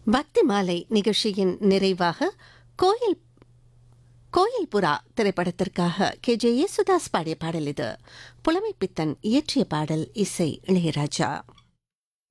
பக்தி மாலை நிகழ்ச்சியின் நிறைவாக கோயில் கோயில் புறா திரைப்படத்திற்காக KJ யேசுதாஸ் பாடிய பாடல் இது. புலமைப்பித்தன் இயற்றிய பாடல், இசை இளையராஜா.